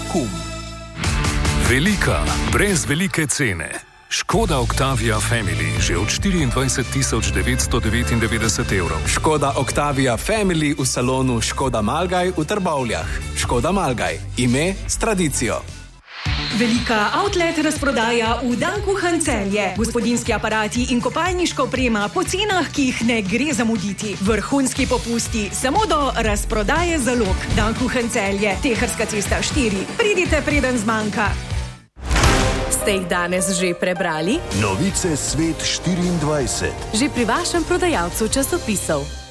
KUM. Velika, brez velike cene. Škoda Octavia Family že od 24.999 evrov. Škoda Octavia Family v salonu Škoda Malgaj v Trbovljah. Škoda Malgaj. Ime s tradicijo. Velika outlet razprodaja v Dankuhan Celje. Gospodinjski aparati in kopalniška oprema po cenah, ki jih ne gre zamuditi. Vrhunski popusti samo do razprodaje zalog. Dankuhan Celje, Teharska cesta 4. Pridite, preden zmanjka. Ste jih danes že prebrali? Novice Svet 24. Že pri vašem prodajalcu časopisov.